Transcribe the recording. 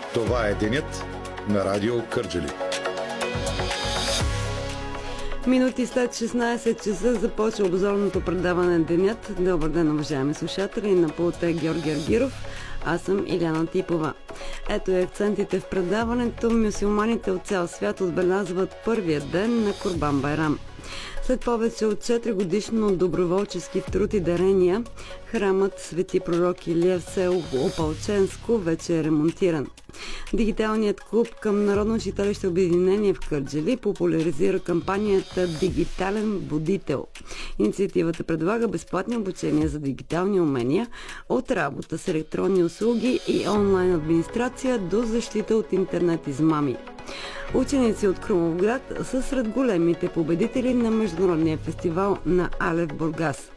Това е денят на Радио Кърджали. Минути след 16 часа започва обзорното предаване на денят. Добър ден, уважаеми слушатели. На пулта е Георги Аргиров. Аз съм Иляна Типова. Ето и акцентите в предаването. Мюсюлманите от цял свят отбелязват първия ден на Курбан Байрам. След повече от 4 годишно доброволчески труд и дарения, храмът Свети пророк Илия в село Опалченско вече е ремонтиран. Дигиталният клуб към Народно читалище Обединение в Кърджали популяризира кампанията Дигитален будител. Инициативата предлага безплатни обучения за дигитални умения от работа с електронни услуги и онлайн администрация до защита от интернет измами. Ученици от Крумовград са сред големите победители на Международния фестивал на Алев Бургас.